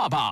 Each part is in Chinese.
爸爸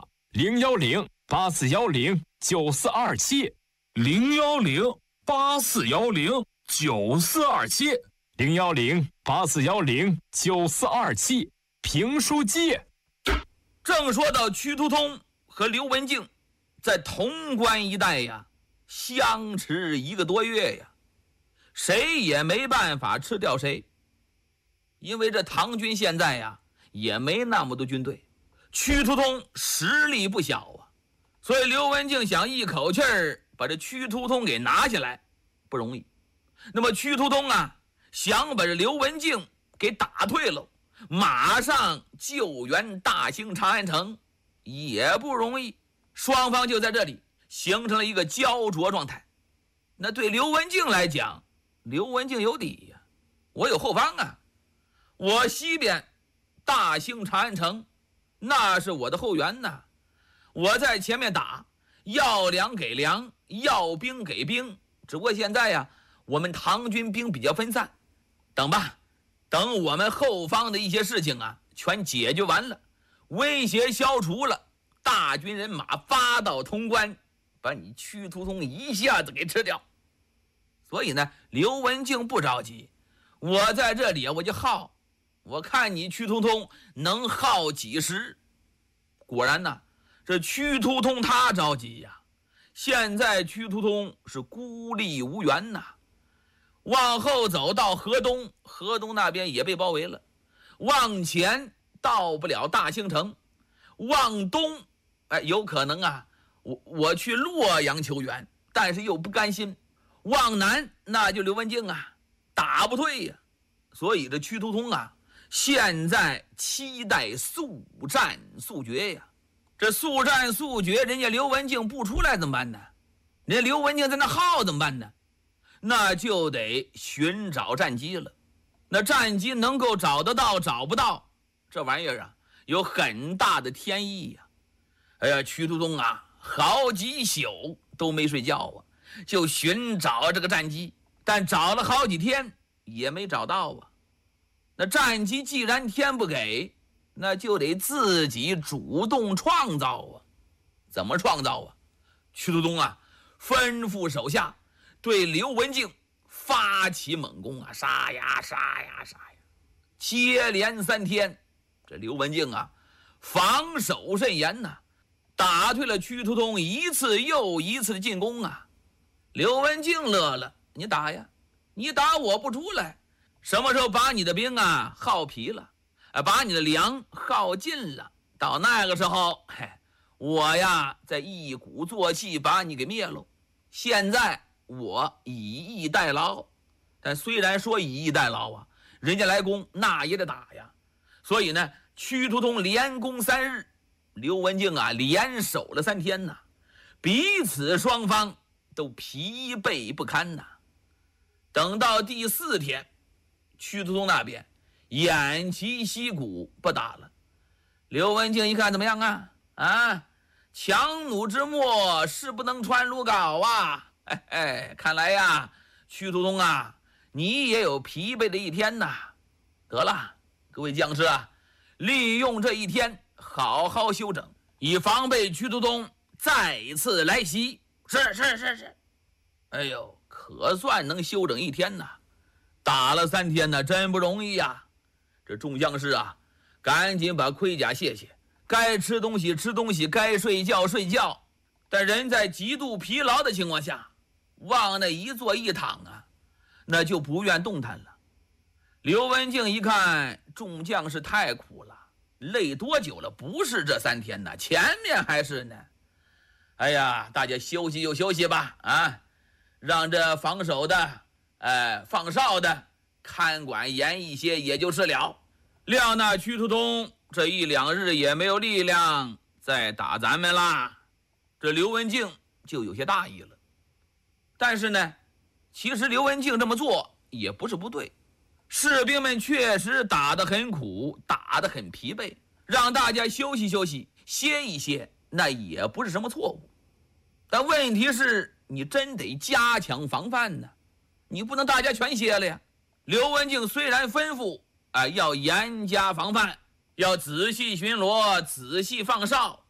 01084109427，01084109427，评书界。 正说到屈突通和刘文静在潼关一带呀，相持1个多月呀，谁也没办法吃掉谁。因为这唐军现在呀也没那么多军队，屈突通实力不小啊，所以刘文静想一口气儿把这屈突通给拿下来不容易。那么屈突通啊想把这刘文静给打退了，马上救援大兴长安城也不容易，双方就在这里形成了一个焦灼状态。那对刘文静来讲，刘文静有底呀，我有后方啊，我西边大兴长安城那是我的后援呐，我在前面打，要粮给粮，要兵给兵，只不过现在呀我们唐军兵比较分散，等吧，等我们后方的一些事情啊全解决完了，威胁消除了，大军人马发到潼关，把你屈突通一下子给吃掉。所以呢刘文静不着急，我在这里我就耗，我看你屈突通能耗几时。果然呢这屈突通他着急呀，现在屈突通是孤立无援呐，往后走到河东，河东那边也被包围了，往前到不了大兴城，往东有可能啊我去洛阳求援，但是又不甘心，往南那就刘文静啊打不退呀。所以这屈突通啊现在期待速战速决呀。这速战速决，人家刘文静不出来怎么办呢？人家刘文静在那耗怎么办呢？那就得寻找战机了。那战机能够找得到找不到，这玩意儿啊有很大的天意呀。哎呀，屈突通啊好几宿都没睡觉啊，就寻找这个战机，但找了好几天也没找到啊。那战机既然天不给，那就得自己主动创造啊。怎么创造啊？屈突通啊吩咐手下对刘文静发起猛攻啊，杀呀杀呀杀呀，接连3天，这刘文静啊防守甚严呐，打退了屈突通一次又一次的进攻啊。刘文静乐了，你打呀，你打我不出来，什么时候把你的兵啊耗疲了，把你的粮耗尽了，到那个时候我呀再一鼓作气把你给灭了。现在我以逸待劳，但虽然说以逸待劳啊，人家来攻那也得打呀。所以呢屈突通连攻3日，刘文静啊连守了3天呐，彼此双方都疲惫不堪呐。等到第4天，屈突通那边偃旗息鼓不打了。刘文静一看怎么样啊，强弩之末是不能穿鲁缟啊。看来呀屈突通啊你也有疲惫的一天呐。得了，各位将士啊，利用这一天好好休整，以防备屈突通再次来袭。是。哎呦，可算能休整1天呐，打了3天呢，真不容易呀。这众将士啊赶紧把盔甲卸卸，该吃东西吃东西，该睡觉睡觉。但人在极度疲劳的情况下，往那一坐一躺啊，那就不愿动弹了。刘文静一看众将士太苦了，累多久了？不是这3天呢，前面还是呢。哎呀，大家休息就休息吧啊，让这防守的放哨的看管严一些也就是了。料那屈突通这1、2日也没有力量再打咱们啦。这刘文静就有些大意了。但是呢其实刘文静这么做也不是不对，士兵们确实打得很苦，打得很疲惫，让大家休息休息歇一歇，那也不是什么错误。但问题是你真得加强防范呢，你不能大家全歇了呀。刘文静虽然吩咐要严加防范，要仔细巡逻，仔细放哨，